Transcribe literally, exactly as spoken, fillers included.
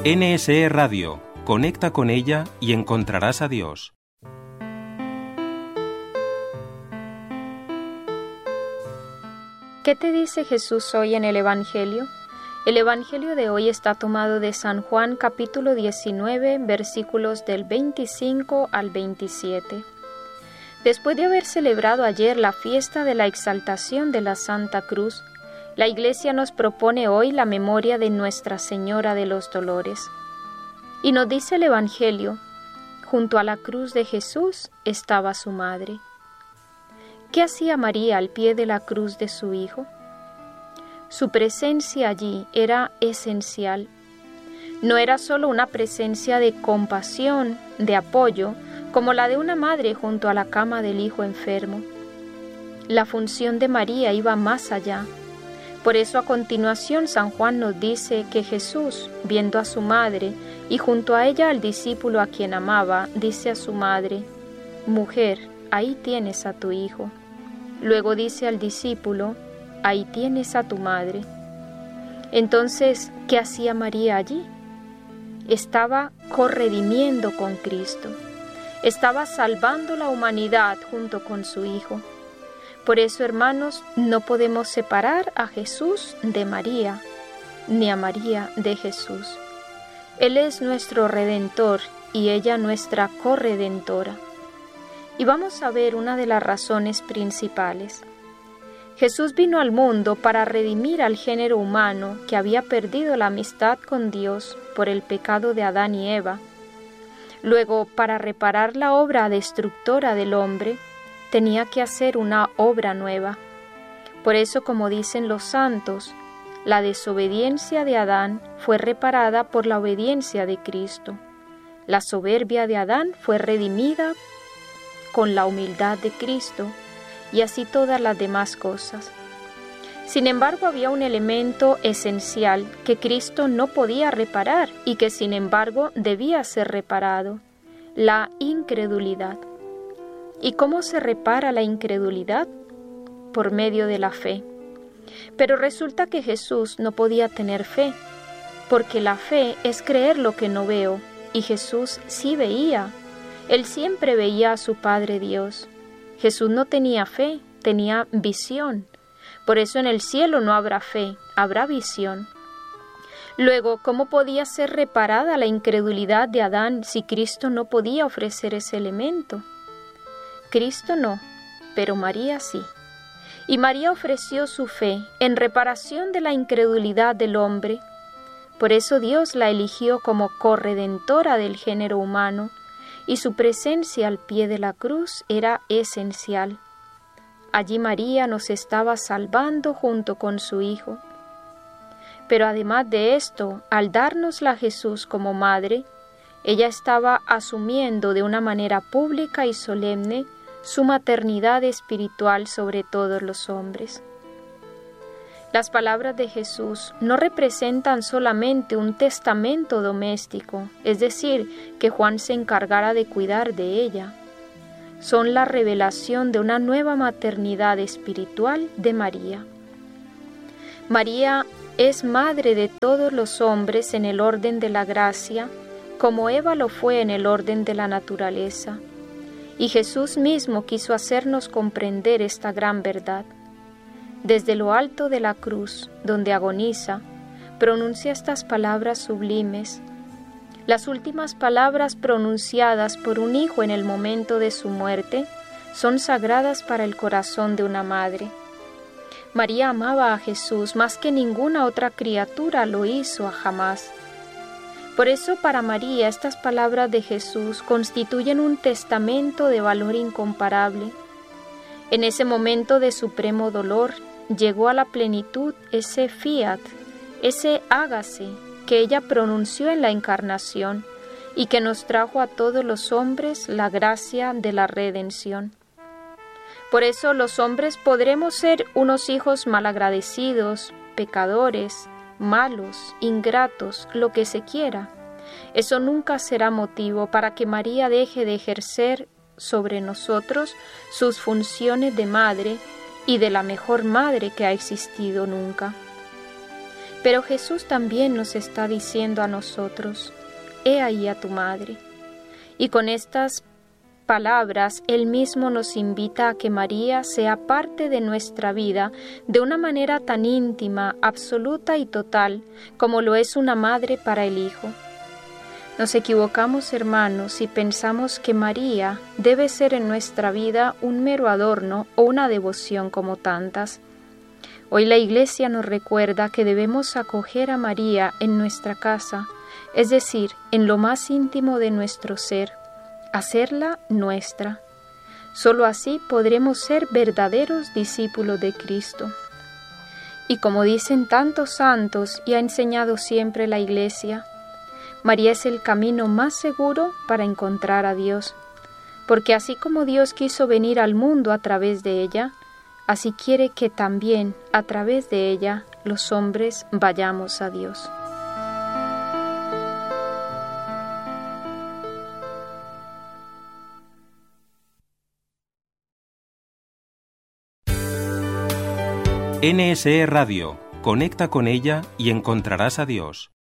N S E Radio. Conecta con ella y encontrarás a Dios. ¿Qué te dice Jesús hoy en el Evangelio? El Evangelio de hoy está tomado de San Juan capítulo diecinueve, versículos del veinticinco al veintisiete. Después de haber celebrado ayer la fiesta de la exaltación de la Santa Cruz, la Iglesia nos propone hoy la memoria de Nuestra Señora de los Dolores. Y nos dice el Evangelio, junto a la cruz de Jesús estaba su madre. ¿Qué hacía María al pie de la cruz de su Hijo? Su presencia allí era esencial. No era solo una presencia de compasión, de apoyo, como la de una madre junto a la cama del hijo enfermo. La función de María iba más allá. Por eso a continuación San Juan nos dice que Jesús, viendo a su madre y junto a ella al discípulo a quien amaba, dice a su madre: «Mujer, ahí tienes a tu hijo». Luego dice al discípulo: «Ahí tienes a tu madre». Entonces, ¿qué hacía María allí? Estaba corredimiendo con Cristo. Estaba salvando la humanidad junto con su Hijo. Por eso, hermanos, no podemos separar a Jesús de María, ni a María de Jesús. Él es nuestro Redentor y ella nuestra corredentora. Y vamos a ver una de las razones principales. Jesús vino al mundo para redimir al género humano que había perdido la amistad con Dios por el pecado de Adán y Eva. Luego, para reparar la obra destructora del hombre, tenía que hacer una obra nueva. Por eso, como dicen los santos, la desobediencia de Adán fue reparada por la obediencia de Cristo. La soberbia de Adán fue redimida con la humildad de Cristo, y así todas las demás cosas. Sin embargo, había un elemento esencial que Cristo no podía reparar y que sin embargo debía ser reparado: la incredulidad. ¿Y cómo se repara la incredulidad? Por medio de la fe. Pero resulta que Jesús no podía tener fe, porque la fe es creer lo que no veo, y Jesús sí veía. Él siempre veía a su Padre Dios. Jesús no tenía fe, tenía visión. Por eso en el cielo no habrá fe, habrá visión. Luego, ¿cómo podía ser reparada la incredulidad de Adán si Cristo no podía ofrecer ese elemento? Cristo no, pero María sí. Y María ofreció su fe en reparación de la incredulidad del hombre. Por eso Dios la eligió como corredentora del género humano, y su presencia al pie de la cruz era esencial. Allí María nos estaba salvando junto con su Hijo. Pero además de esto, al dárnosla a Jesús como madre, ella estaba asumiendo de una manera pública y solemne su maternidad espiritual sobre todos los hombres. Las palabras de Jesús no representan solamente un testamento doméstico, es decir, que Juan se encargara de cuidar de ella. Son la revelación de una nueva maternidad espiritual de María. María es madre de todos los hombres en el orden de la gracia, como Eva lo fue en el orden de la naturaleza. Y Jesús mismo quiso hacernos comprender esta gran verdad. Desde lo alto de la cruz, donde agoniza, pronuncia estas palabras sublimes, las últimas palabras pronunciadas por un hijo en el momento de su muerte son sagradas para el corazón de una madre. María amaba a Jesús más que ninguna otra criatura lo hizo jamás. Por eso para María estas palabras de Jesús constituyen un testamento de valor incomparable. En ese momento de supremo dolor llegó a la plenitud ese fiat, ese hágase que ella pronunció en la encarnación y que nos trajo a todos los hombres la gracia de la redención. Por eso los hombres podremos ser unos hijos malagradecidos, pecadores, malos, ingratos, lo que se quiera. Eso nunca será motivo para que María deje de ejercer sobre nosotros sus funciones de madre y de la mejor madre que ha existido nunca. Pero Jesús también nos está diciendo a nosotros: he ahí a tu madre. Y con estas palabras, Él mismo nos invita a que María sea parte de nuestra vida de una manera tan íntima, absoluta y total como lo es una madre para el hijo. Nos equivocamos, hermanos, si pensamos que María debe ser en nuestra vida un mero adorno o una devoción como tantas. Hoy la Iglesia nos recuerda que debemos acoger a María en nuestra casa, es decir, en lo más íntimo de nuestro ser, hacerla nuestra. Solo así podremos ser verdaderos discípulos de Cristo. Y como dicen tantos santos y ha enseñado siempre la Iglesia, María es el camino más seguro para encontrar a Dios, porque así como Dios quiso venir al mundo a través de ella, así quiere que también a través de ella los hombres vayamos a Dios. N S E Radio, conecta con ella y encontrarás a Dios.